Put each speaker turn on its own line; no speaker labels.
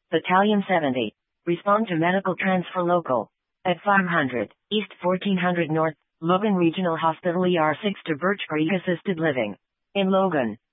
Battalion 70. Respond to medical transfer local. At 500, East 1400 North, Logan Regional Hospital ER 6 to Birch Creek Assisted Living. In Logan.